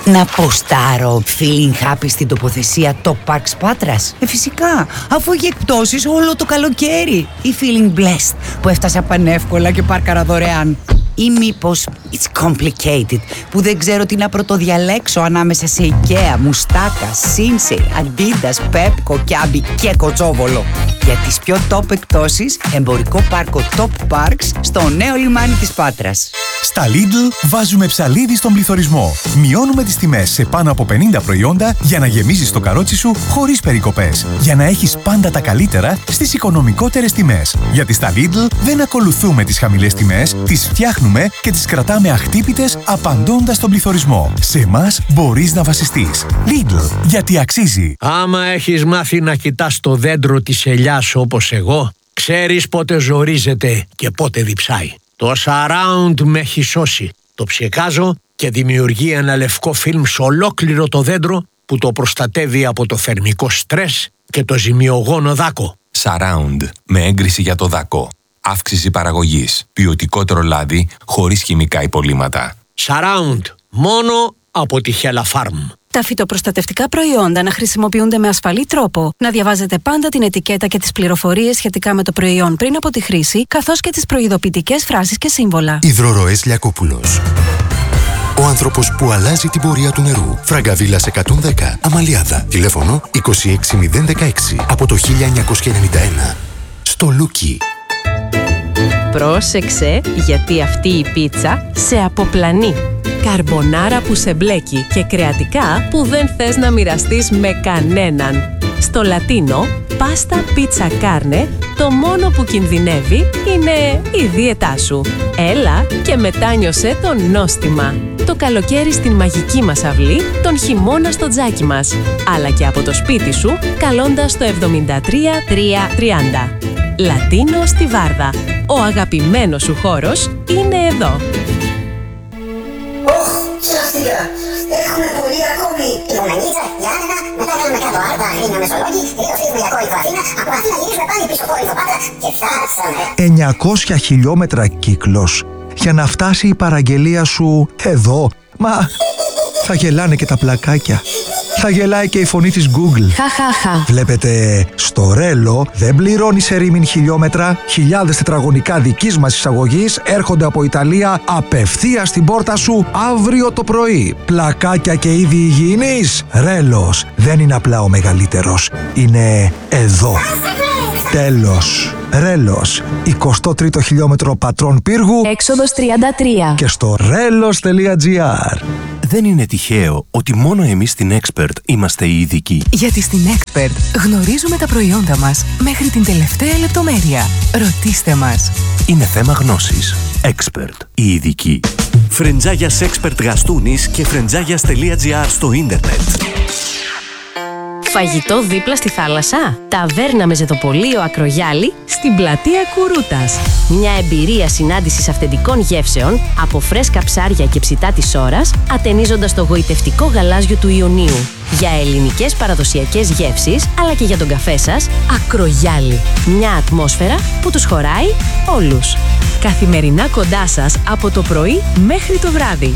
Να ποστάρω feeling happy στην τοποθεσία Top Parks Πάτρας? Φυσικά, αφού έχει εκπτώσεις όλο το καλοκαίρι. Ή feeling blessed που έφτασα πανεύκολα και πάρκαρα δωρεάν. Ή μήπως it's complicated που δεν ξέρω τι να πρωτοδιαλέξω ανάμεσα σε IKEA, Μουστάκα, Sinsay, Adidas, Pepco, Kiabi και Κοτσόβολο. Για τις πιο top εκπτώσεις, εμπορικό πάρκο Top Parks στο νέο λιμάνι της Πάτρας. Στα Lidl βάζουμε ψαλίδι στον πληθωρισμό. Μειώνουμε τις τιμές σε πάνω από 50 προϊόντα για να γεμίζεις το καρότσι σου χωρίς περικοπές. Για να έχεις πάντα τα καλύτερα στις οικονομικότερες τιμές. Γιατί στα Lidl δεν ακολουθούμε τις χαμηλές τιμές, τις φτιάχνουμε και τις κρατάμε αχτύπητες απαντώντας στον πληθωρισμό. Σε εμάς μπορείς να βασιστείς. Lidl, γιατί αξίζει. Άμα έχεις μάθει να κοιτάς το δέντρο της ελιάς όπως εγώ, ξέρεις πότε ζορίζεται και πότε διψάει. Το Surround με έχει σώσει. Το ψεκάζω και δημιουργεί ένα λευκό φιλμ σε ολόκληρο το δέντρο που το προστατεύει από το θερμικό στρες και το ζημιογόνο δάκο. Surround με έγκριση για το δάκο. Αύξηση παραγωγής. Ποιοτικότερο λάδι χωρίς χημικά υπολείμματα. Surround. Μόνο από τη Hella Farm. Τα φυτοπροστατευτικά προϊόντα να χρησιμοποιούνται με ασφαλή τρόπο, να διαβάζετε πάντα την ετικέτα και τις πληροφορίες σχετικά με το προϊόν πριν από τη χρήση, καθώς και τις προειδοποιητικές φράσεις και σύμβολα. Υδροροές Λιακόπουλος. Ο άνθρωπος που αλλάζει την πορεία του νερού. Φραγκαβίλας 110, Αμαλιάδα. Τηλέφωνο 26016 από το 1991. Στο Λούκι. Πρόσεξε, γιατί αυτή η πίτσα σε αποπλανεί. Καρμπονάρα που σε μπλέκει και κρεατικά που δεν θες να μοιραστείς με κανέναν. Στο Λατίνο, πάστα πίτσα κάρνε, το μόνο που κινδυνεύει είναι η δίαιτά σου. Έλα και μετάνιωσε το νόστιμα. Το καλοκαίρι στην μαγική μας αυλή, τον χειμώνα στο τζάκι μας. Αλλά και από το σπίτι σου, καλώντας το 73330. Λατίνο στη Βάρδα. Ο αγαπημένος σου χώρος είναι εδώ. Σωστικά. Έχουμε πολύ ακόμη. Λιμονανίτσα, Γιάννενα, μετά κάνουμε κάτω Άρτα, Αγρίνιο, Μεσολόγγι, τελείω φύγουμε για Κόρινθο Αθήνα, από Αθήνα γυρίσουμε πάλι πίσω Κόρινθο Πάτρα και φτάσαμε. 900 χιλιόμετρα κύκλος για να φτάσει η παραγγελία σου εδώ. Μα θα γελάνε και τα πλακάκια. Θα γελάει και η φωνή της Google. Χαχαχα. Βλέπετε, στο Ρέλο δεν πληρώνει σε ρήμην χιλιόμετρα. Χιλιάδες τετραγωνικά δικής μας εισαγωγής έρχονται από Ιταλία απευθείας στην πόρτα σου αύριο το πρωί. Πλακάκια και είδη υγιεινής. Ρέλος δεν είναι απλά ο μεγαλύτερος. Είναι εδώ. Τέλος. Ρέλος. 23ο χιλιόμετρο Πατρών Πύργου. Έξοδος 33. Και στο relos.gr. Δεν είναι τυχαίο ότι μόνο εμείς στην Expert είμαστε οι ειδικοί. Γιατί στην Expert γνωρίζουμε τα προϊόντα μας μέχρι την τελευταία λεπτομέρεια. Ρωτήστε μας. Είναι θέμα γνώσης. Expert, οι ειδικοί. Φρεντζάγιας Expert Γαστούνης και φρεντζάγιας.gr στο ίντερνετ. Φαγητό δίπλα στη θάλασσα. Ταβέρνα με ζεδοπολείο Ακρογιάλη στην πλατεία Κουρούτας. Μια εμπειρία συνάντησης αυθεντικών γεύσεων από φρέσκα ψάρια και ψητά της ώρας, ατενίζοντας το γοητευτικό γαλάζιο του Ιωνίου. Για ελληνικές παραδοσιακές γεύσεις, αλλά και για τον καφέ σας, Ακρογιάλη. Μια ατμόσφαιρα που τους χωράει όλους. Καθημερινά κοντά σας από το πρωί μέχρι το βράδυ.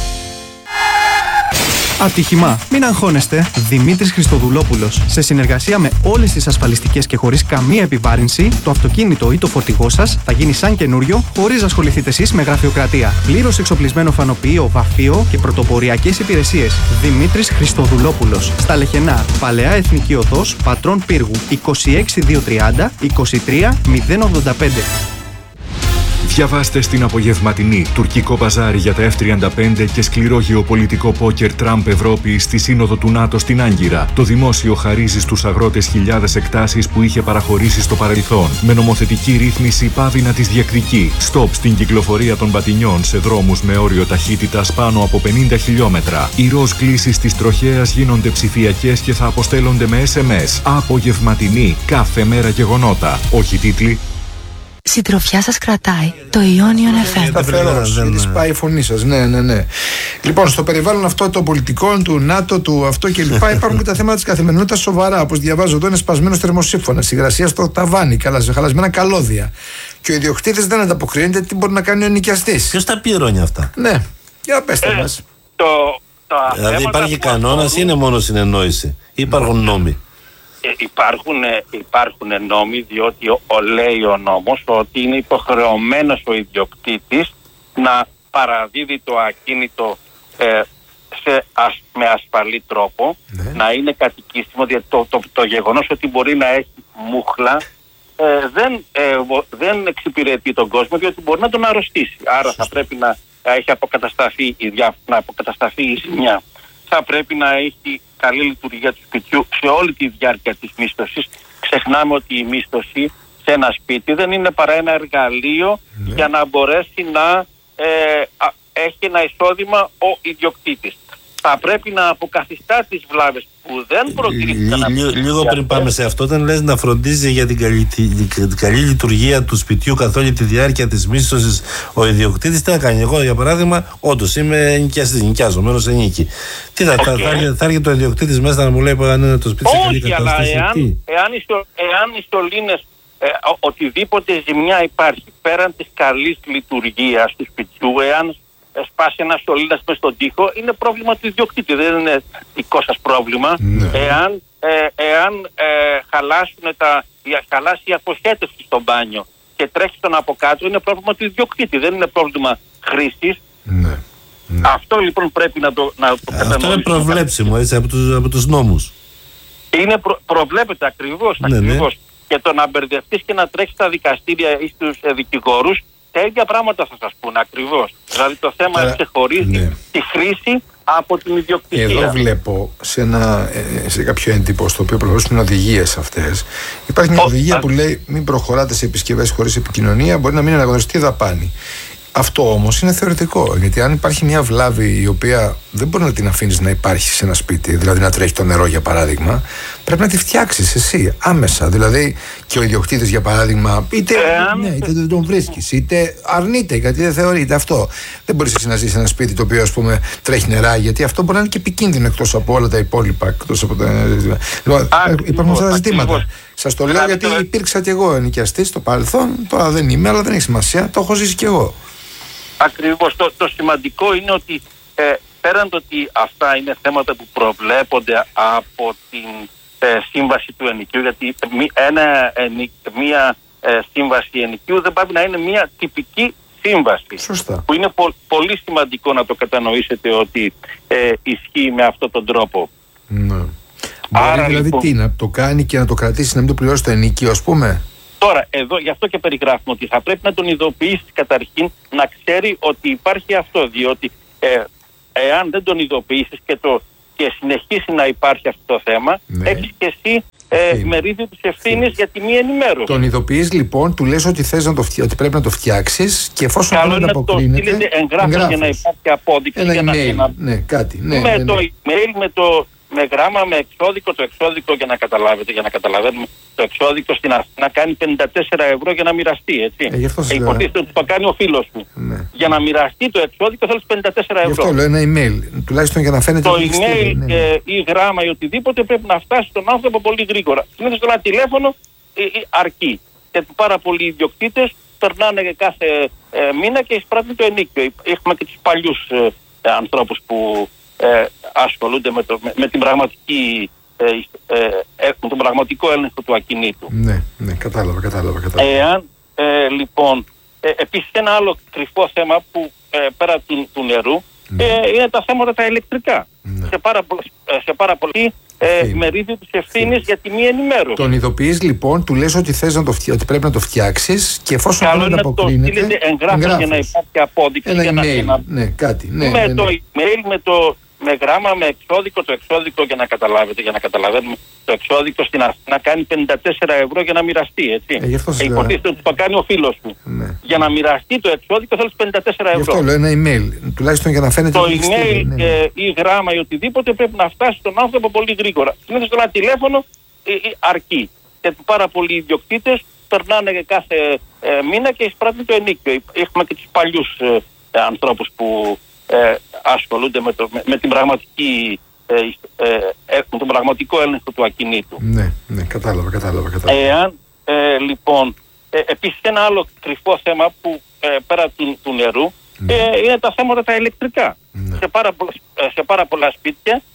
Ατύχημα. Μην αγχώνεστε. Δημήτρης Χριστοδουλόπουλος. Σε συνεργασία με όλες τις ασφαλιστικές και χωρίς καμία επιβάρυνση, το αυτοκίνητο ή το φορτηγό σας θα γίνει σαν καινούριο, χωρίς να ασχοληθείτε εσείς με γραφειοκρατία. Πλήρως εξοπλισμένο φανοποιείο, βαφείο και πρωτοποριακές υπηρεσίες. Δημήτρης Χριστοδουλόπουλος. Στα Λεχενά. Παλαιά Εθνική Οδός, Πατρών Πύργου. 26230 23085. Διαβάστε στην απογευματινή τουρκικό μπαζάρι για τα F-35 και σκληρό γεωπολιτικό πόκερ Τραμπ Ευρώπη στη Σύνοδο του ΝΑΤΟ στην Άγκυρα. Το δημόσιο χαρίζει στους αγρότες χιλιάδες εκτάσεις που είχε παραχωρήσει στο παρελθόν. Με νομοθετική ρύθμιση πάβει να τις διεκδικεί. Στοπ στην κυκλοφορία των πατινιών σε δρόμους με όριο ταχύτητας πάνω από 50 χιλιόμετρα. Οι ροζ κλήσεις της τροχέας γίνονται ψηφιακές και θα αποστέλλονται με SMS. Απογευματινή. Κάθε μέρα γεγονότα. Όχι τίτλοι. Συντροφιά σας κρατάει το Ionion FM. Σταθερός, σπάει η φωνή σας. Ναι. Λοιπόν, στο περιβάλλον αυτό των πολιτικών, του ΝΑΤΟ, του αυτό κλπ. Υπάρχουν και τα θέματα της καθημερινότητας σοβαρά. Όπως διαβάζω εδώ, είναι σπασμένος θερμοσύφωνας, υγρασία στο ταβάνι, χαλασμένα καλώδια. Και ο ιδιοκτήτης δεν ανταποκρίνεται, τι μπορεί να κάνει ο ενοικιαστής. Ποιος τα πληρώνει αυτά? Ναι, για πέστε μας. Δηλαδή υπάρχει κανόνας ή είναι μόνο συνεννόηση? Υπάρχουν νόμοι? Υπάρχουν νόμοι, διότι λέει ο νόμος ότι είναι υποχρεωμένος ο ιδιοκτήτης να παραδίδει το ακίνητο με ασφαλή τρόπο, να είναι κατοικήσιμο, διότι το γεγονός ότι μπορεί να έχει μούχλα δεν εξυπηρετεί τον κόσμο, διότι μπορεί να τον αρρωστήσει. Άρα θα πρέπει να έχει αποκατασταθεί η ζημιά. Θα πρέπει να έχει καλή λειτουργία του σπιτιού σε όλη τη διάρκεια της μίσθωσης. Ξεχνάμε ότι η μίσθωση σε ένα σπίτι δεν είναι παρά ένα εργαλείο για να μπορέσει να έχει ένα εισόδημα ο ιδιοκτήτης. Θα πρέπει να αποκαθιστά τις βλάβες που δεν προκρίθηκαν. Λίγο πριν πάμε σε αυτό, όταν λες να φροντίζει για την καλή λειτουργία του σπιτιού καθ' όλη τη διάρκεια της μίσθωσης ο ιδιοκτήτης, τι θα κάνει? Εγώ, για παράδειγμα, όντως είμαι ενοικιαστής, νοικιάζω, μένω σε νίκη. Τι θα έρχεται το ιδιοκτήτης μέσα να μου λέει αν είναι το σπίτι σε καλή κατάσταση? Όχι, αλλά εάν οι σωλήνες, οτιδήποτε ζημιά υπάρχει πέραν της καλής λειτουργίας του σπιτιού, εάν σπάσει ένα σωλήνας μες στον τοίχο, είναι πρόβλημα του ιδιοκτήτη, δεν είναι δικό σας πρόβλημα. Εάν χαλάσει η αποχέτευση στο μπάνιο και τρέχει τον από κάτω, είναι πρόβλημα του ιδιοκτήτη, δεν είναι πρόβλημα χρήσης. Αυτό λοιπόν πρέπει να το κατανοήσουμε. Αυτό είναι προβλέψιμο, έτσι, από τους νόμους. Προβλέπεται ακριβώς. Και το να μπερδευτείς και να τρέξεις στα δικαστήρια ή στους δικηγόρους, τα ίδια πράγματα θα σας πούνε ακριβώς. Δηλαδή το θέμα ξεχωρίζει τη χρήση από την ιδιοκτησία. Εδώ βλέπω σε κάποιο έντυπο στο οποίο προχωρήσουν οδηγίες αυτές. Υπάρχει μια οδηγία που λέει μην προχωράτε σε επισκευές χωρίς επικοινωνία, μπορεί να μην αναγνωριστεί δαπάνη. Αυτό όμως είναι θεωρητικό, γιατί αν υπάρχει μια βλάβη η οποία δεν μπορεί να την αφήνεις να υπάρχει σε ένα σπίτι, δηλαδή να τρέχει το νερό για παράδειγμα, πρέπει να τη φτιάξεις εσύ άμεσα. Δηλαδή και ο ιδιοκτήτης για παράδειγμα, είτε δεν τον βρίσκεις, είτε αρνείται γιατί δεν θεωρείται αυτό. Δεν μπορείς εσύ να ζεις σε ένα σπίτι το οποίο ας πούμε τρέχει νερά, γιατί αυτό μπορεί να είναι και επικίνδυνο εκτός από όλα τα υπόλοιπα. Εκτός από υπάρχουν αυτά τα ζητήματα. Σας το λέω γιατί υπήρξα κι εγώ ενοικιαστής στο παρελθόν, τώρα δεν είμαι, αλλά δεν έχει σημασία, το έχω ζήσει κι εγώ. Ακριβώς. Το σημαντικό είναι ότι πέραν το ότι αυτά είναι θέματα που προβλέπονται από την σύμβαση του ενοικίου, γιατί μία σύμβαση ενοικίου δεν πάει να είναι μία τυπική σύμβαση. Σωστά. Που είναι πολύ σημαντικό να το κατανοήσετε ότι ισχύει με αυτόν τον τρόπο. Ναι. Άρα, δηλαδή λοιπόν, τι, να το κάνει και να το κρατήσει, να μην το πληρώσει το ενοικίο, ας πούμε? Τώρα, εδώ γι' αυτό και περιγράφουμε ότι θα πρέπει να τον ειδοποιήσει καταρχήν, να ξέρει ότι υπάρχει αυτό. Διότι εάν δεν τον ειδοποιήσεις και συνεχίσει να υπάρχει αυτό το θέμα, έχεις και εσύ μερίδιο της ευθύνης για τη μη ενημέρωση. Τον ειδοποιείς λοιπόν, του λες ότι ότι πρέπει να το φτιάξεις και εφόσον δεν ανταποκρίνεται. Καλό είναι να το εγγράφεις για να υπάρχει απόδειξη. Ένα email, κάτι. Με το email, με γράμμα, με εξώδικο, το εξώδικο για να καταλαβαίνουμε, το εξώδικο στην Αθήνα κάνει 54 ευρώ για να μοιραστεί, έτσι. Υποτίθεται ότι το κάνει ο φίλος μου. Για να μοιραστεί το εξώδικο θέλεις 54 ευρώ. Γι' αυτό λέω ένα email, τουλάχιστον για να φαίνεται. Το email ή γράμμα ή οτιδήποτε πρέπει να φτάσει στον άνθρωπο πολύ γρήγορα. Συνήθως ένα τηλέφωνο αρκεί. Γιατί πάρα πολλοί ιδιοκτήτες περνάνε κάθε μήνα και εισπράττουν το ενίκιο. Έχουμε και τους παλιούς ανθρώπους που ασχολούνται με την πραγματική με τον πραγματικό έλεγχο του ακινήτου. Ναι, κατάλαβα. Εάν λοιπόν επίσης ένα άλλο κρυφό θέμα που πέρα του νερού είναι τα θέματα τα ηλεκτρικά. Σε πάρα πολύ μερίδιο της ευθύνης για τη μη ενημέρωση. Τον ειδοποιείς λοιπόν, του λες ότι ότι πρέπει να το φτιάξεις και εφόσον δεν ανταποκρίνεται. Καλό είναι να το εγγράφεις για να υπάρχει απόδειξη. Ένα email, κάτι. Με το email, με γράμμα, με εξώδικο, το εξώδικο για να καταλαβαίνουμε, το εξώδικο στην Αθήνα κάνει 54 ευρώ για να μοιραστεί, έτσι. Υποτίθεται ότι το κάνει ο φίλος μου. Για να μοιραστεί το εξώδικο θέλεις 54 ευρώ. Γι' αυτό λέω ένα email, τουλάχιστον για να φαίνεται. Το email ή γράμμα ή οτιδήποτε πρέπει να φτάσει στον άνθρωπο πολύ γρήγορα. Συνήθως ένα τηλέφωνο αρκεί. Γιατί πάρα πολλοί ιδιοκτήτες περνάνε κάθε μήνα και εισπράττουν το ενίκιο. Έχουμε και τους παλιούς ανθρώπους που ασχολούνται με την πραγματική με τον πραγματικό έλεγχο του ακινήτου. Ναι, κατάλαβα. Εάν λοιπόν επίσης ένα άλλο κρυφό θέμα που πέρα του νερού είναι τα θέματα τα ηλεκτρικά. σε πάρα πολλά σπίτια